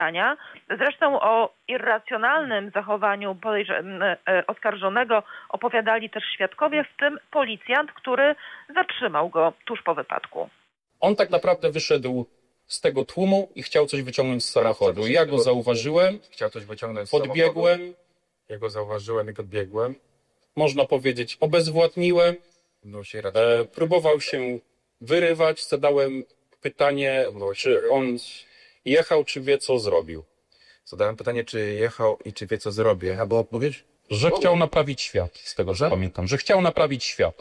Zresztą o irracjonalnym zachowaniu oskarżonego opowiadali też świadkowie, w tym policjant, który zatrzymał go tuż po wypadku. On tak naprawdę wyszedł z tego tłumu i chciał coś wyciągnąć z samochodu. Ja go zauważyłem, podbiegłem. Ja go zauważyłem i podbiegłem. Można powiedzieć, obezwładniłem. Próbował się wyrywać. Zadałem pytanie, czy on jechał, czy wie, co zrobił. Zadałem pytanie, czy jechał i czy wie, co zrobię. A była odpowiedź? Że chciał naprawić świat. Z tego, że pamiętam, że chciał naprawić świat.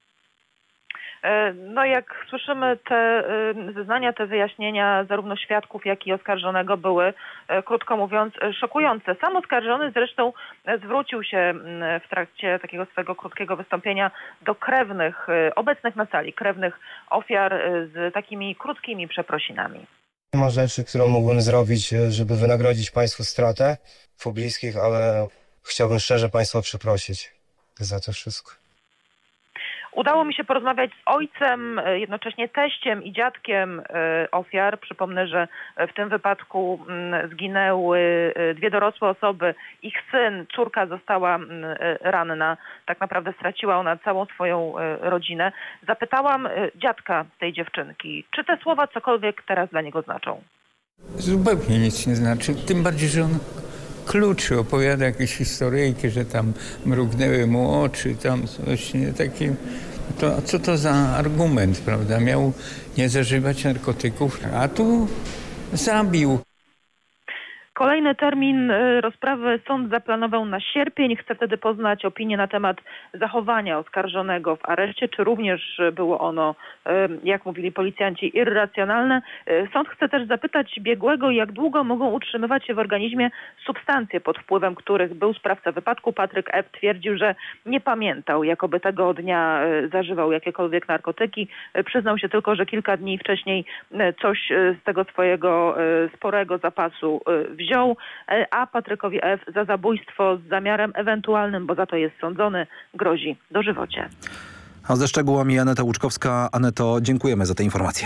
No jak słyszymy, te zeznania, te wyjaśnienia zarówno świadków, jak i oskarżonego były, krótko mówiąc, szokujące. Sam oskarżony zresztą zwrócił się w trakcie takiego swojego krótkiego wystąpienia do krewnych, obecnych na sali, krewnych ofiar z takimi krótkimi przeprosinami. Nie ma rzeczy, którą mógłbym zrobić, żeby wynagrodzić Państwu stratę po bliskich, ale chciałbym szczerze Państwa przeprosić za to wszystko. Udało mi się porozmawiać z ojcem, jednocześnie teściem i dziadkiem ofiar. Przypomnę, że w tym wypadku zginęły dwie dorosłe osoby. Ich syn, córka została ranna. Tak naprawdę straciła ona całą swoją rodzinę. Zapytałam dziadka tej dziewczynki, czy te słowa cokolwiek teraz dla niego znaczą. Zupełnie nic nie znaczy. Tym bardziej, że on kluczy, opowiada jakieś historyjki, że tam mrugnęły mu oczy, tam coś nie takie. To co to za argument, prawda? Miał nie zażywać narkotyków, a tu zabił. Kolejny termin rozprawy sąd zaplanował na sierpień. Chce wtedy poznać opinię na temat zachowania oskarżonego w areszcie, czy również było ono, jak mówili policjanci, irracjonalne. Sąd chce też zapytać biegłego, jak długo mogą utrzymywać się w organizmie substancje, pod wpływem których był sprawca wypadku. Patryk F. twierdził, że nie pamiętał, jakoby tego dnia zażywał jakiekolwiek narkotyki. Przyznał się tylko, że kilka dni wcześniej coś z tego swojego sporego zapasu wziął, a Patrykowi F. za zabójstwo z zamiarem ewentualnym, bo za to jest sądzony, grozi dożywocie. A ze szczegółami Aneta Łuczkowska. Aneto, dziękujemy za te informacje.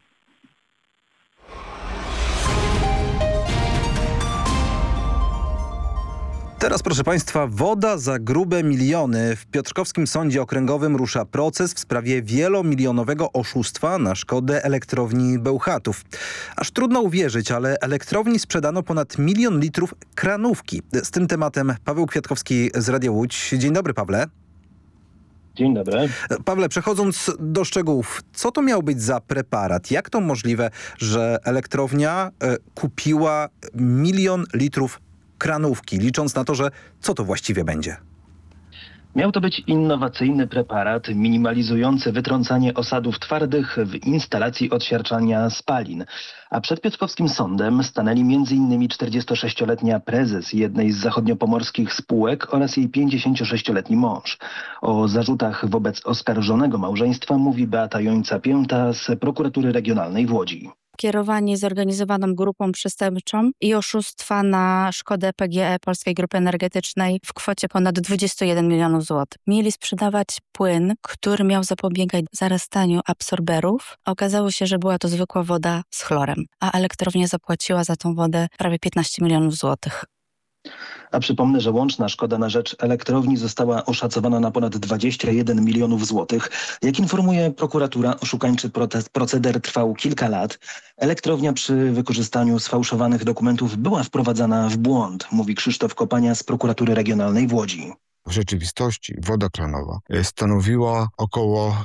Teraz, proszę Państwa, woda za grube miliony. W Piotrkowskim Sądzie Okręgowym rusza proces w sprawie wielomilionowego oszustwa na szkodę elektrowni Bełchatów. Aż trudno uwierzyć, ale elektrowni sprzedano ponad 1 000 000 litrów kranówki. Z tym tematem Paweł Kwiatkowski z Radia Łódź. Dzień dobry, Pawle. Dzień dobry. Pawle, przechodząc do szczegółów, co to miał być za preparat? Jak to możliwe, że elektrownia kupiła 1 000 000 litrów kranówki, licząc na to, że co to właściwie będzie? Miał to być innowacyjny preparat minimalizujący wytrącanie osadów twardych w instalacji odsiarczania spalin. A przed piotrkowskim sądem stanęli m.in. 46-letnia prezes jednej z zachodniopomorskich spółek oraz jej 56-letni mąż. O zarzutach wobec oskarżonego małżeństwa mówi Beata Jońca-Pięta z Prokuratury Regionalnej w Łodzi. Kierowanie zorganizowaną grupą przestępczą i oszustwa na szkodę PGE, Polskiej Grupy Energetycznej, w kwocie ponad 21 milionów złotych. Mieli sprzedawać płyn, który miał zapobiegać zarastaniu absorberów. Okazało się, że była to zwykła woda z chlorem, a elektrownia zapłaciła za tą wodę prawie 15 milionów złotych. A przypomnę, że łączna szkoda na rzecz elektrowni została oszacowana na ponad 21 milionów złotych. Jak informuje prokuratura, oszukańczy proceder trwał kilka lat. Elektrownia przy wykorzystaniu sfałszowanych dokumentów była wprowadzana w błąd, mówi Krzysztof Kopania z Prokuratury Regionalnej w Łodzi. W rzeczywistości woda kranowa stanowiła około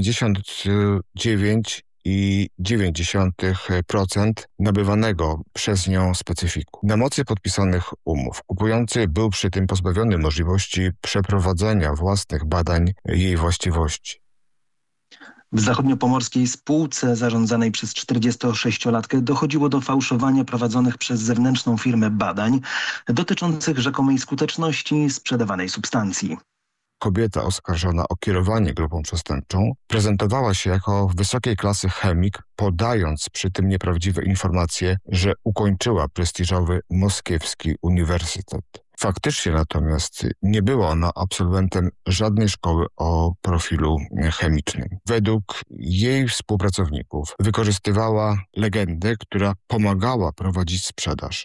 99,9% nabywanego przez nią specyfiku. Na mocy podpisanych umów kupujący był przy tym pozbawiony możliwości przeprowadzenia własnych badań jej właściwości. W zachodniopomorskiej spółce zarządzanej przez 46-latkę dochodziło do fałszowania prowadzonych przez zewnętrzną firmę badań dotyczących rzekomej skuteczności sprzedawanej substancji. Kobieta oskarżona o kierowanie grupą przestępczą prezentowała się jako wysokiej klasy chemik, podając przy tym nieprawdziwe informacje, że ukończyła prestiżowy moskiewski uniwersytet. Faktycznie natomiast nie była ona absolwentem żadnej szkoły o profilu chemicznym. Według jej współpracowników wykorzystywała legendę, która pomagała prowadzić sprzedaż.